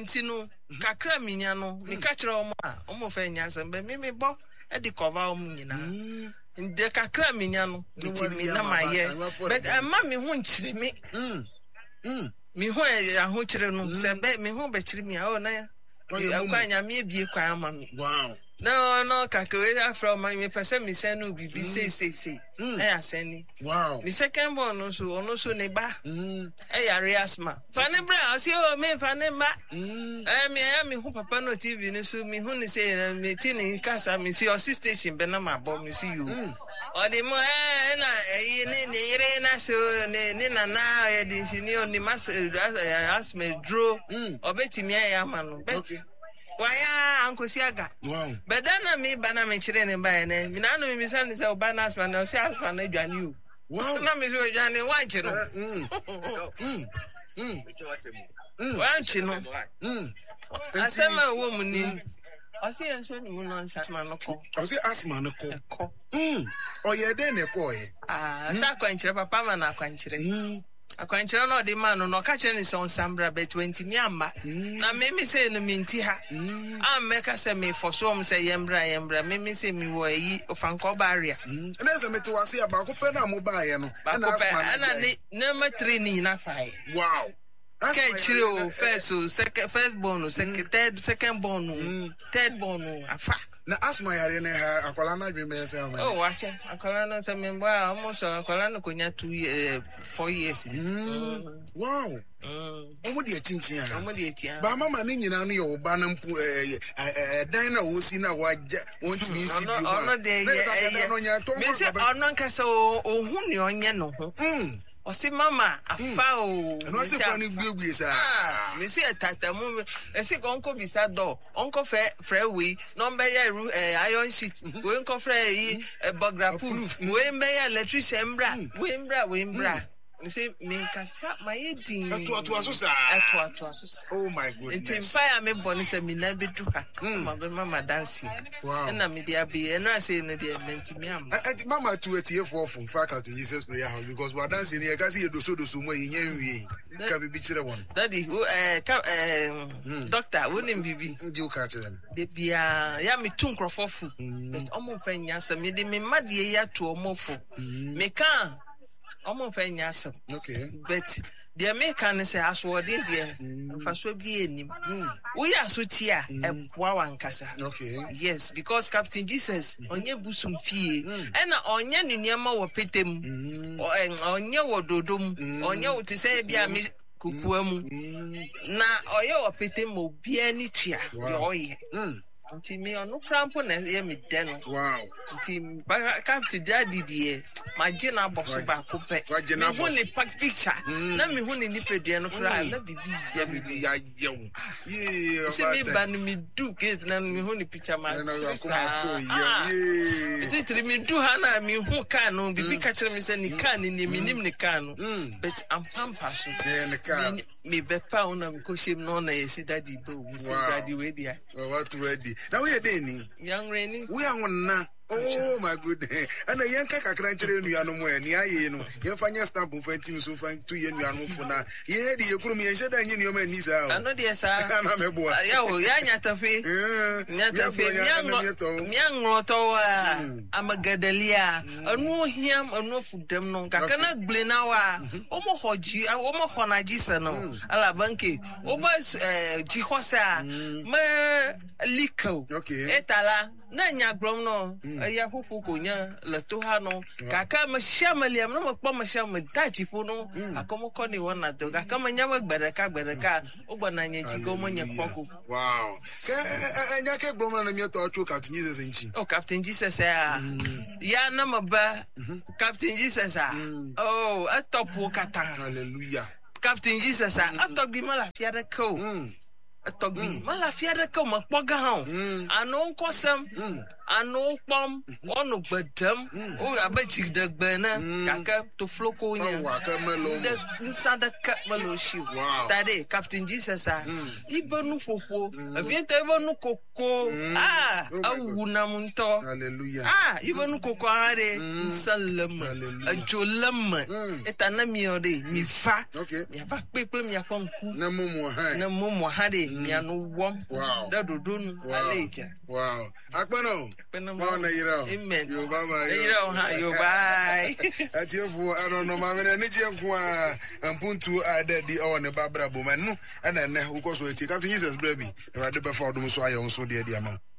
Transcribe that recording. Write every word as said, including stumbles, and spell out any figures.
intinu kakra minya no me ka kire omo a omo fa nya asem be me me bo e di cover omo nyina inde kakra minya no mi na maye but amma me hu nchire me mm mm me hu aho kire no se be me hu be kire mi a o na akwa nya me bie kwa ama me wow no no kakwe afro my me person me say no bibi say say say eh aseni wow the second born no so ono so ne ba mm eh yare asma fane bra o say o me fane ma eh me ya me hu papa no T V no so me hu ni say me tini kasa me see your station be na ma bo me see you o de mo eh na eh ni ni yire na so ni ni na na eh di sini oni mas asma dro obetimi ya ma no bet waya ankosiaga wow bedana me bana me kire ne ba ne mi na no mi bisa ni se obana aspa na se aspa na dwane o wow na me so dwane wanche no mm mm mm wanche no mm asema wo mu ni o se enso ni mu no asma no ko o se asma no ko mm o ye de ne ko ye ah sa kwankire papa ma na kwankire mm akwanchira no de man no ka kire ni so sambra be twenty mi amma na me me say no minti ha am me ka say me for so am say yembra yembra me me say me wo yi ofanko barrier na say me to wase ba ko pe na mo ba ye no na asma na ni number three ni na five wow okay chire o first so second first born second third second born third born afa na asma yare ne ha akwala na dwe me say am oh wache akwala na say me ba almost akwala na konya two years four years mm wow mm omo de chinchin a omo de chian ba mama ne nyina no ye wo ba na mpu eh dan na wo si na wa won timi si bi ma ono de ye me say ono nka say ohun ni onye no ho mm o si mama afa o no se kwa ni gbegue sa ah me say tatamu e say onko bisa do onko fe freeway number ya ru iron sheet we onko free yi bogra proof we mbe ya electrician mbra we mbra we mbra me say me nkasa my din eto ato aso sa eto ato aso sa oh my goodness nti fire me boni say me na bedu ha mama mama dance wow na me dia be na say no dia menti me am mama to etie for from faculty Jesus prayer house because we dance in here ka say doso doso mo yen wie ka bibi kire won daddy who eh eh doctor wonim bibi ndi o ka kire de bia ya me tu nkrofofo but omo fa nyasa me de me madie ya to omo fo me kan omo fa nyasa okay but the me kan say aswodin de fa so bi enim we asoti a epoa wankasa okay yes because Captain Jesus onye busum fie ena onye nunuama wo petem onye wo dodom onye wo te say bia me kukuamu na oye wo petem obia ni tua de oye nti me onu krampo na ye me de no wow nti Captain Daddy die magina boss ba ko pe me hu ni pack picture na me hu ni nipedua no kra na bibi ya bibi ya yew yeah see me ban me do gate na me hu ni picture ma sa yeah it three me do ha na me hu kan no bibi ka kire me say ni kan ni ni minim ni kan no but am pampa so yeah ni kan me be pa una me ko shem no na yesi Daddy bo we say Daddy we dia what ready now we dey ni young rainy we are na oh my goodness and yanka kakra nchire nuano mo ani aye no yemfanya stamp for team so fan to ye nuano fo na ye de ye kuru me yenhye da nyi nuoma ani sa o ano de sa na mebo ya o ya nyatafe nyatafe miango to wa amagadalia anu hiam anu fudam no kakana glena wa omo hoji omo honaji sa no ala banke oba ji hosa me liko etala na nyagbrom no ya fufu konya leto ha no kaka ma shamaliam no mo kpo ma sham daji fo no akomo ko ni wona do kaka ma nyama gbereka gbereka ogbona nyeji go mo nye kpoko wow ke enya ke gbrom na mi to ochu Captain Jesus nchi oh Captain Jesus ya ya na maba Captain Jesus ah oh atopo kata hallelujah Captain Jesus ah atogbi mala fiada ko atogbi mala fiada ko mo kpoga ha ano nkosam anu pom onu gbedem o abachi de gbena kaka to floko nya wa ka melo de nsada ka melo shi tade Captain Jesus a ibonu fofo abienta ibonu koko ah awu na munto hallelujah ah ibonu koko are nsalem ajolem etana mi ode mi fa mi aba peple mi akwanku na mumu ha na mumu ha de mi anu wom da dodonu aleja wow akpano ma na yira amen yo baba yira ha yo bye atiefu anono ma me ne jefo a ampuntu adadi o ne babra bo manu ana ne ukoso eti Captain Jesus brabi na de be fa odum so ayo so de de ama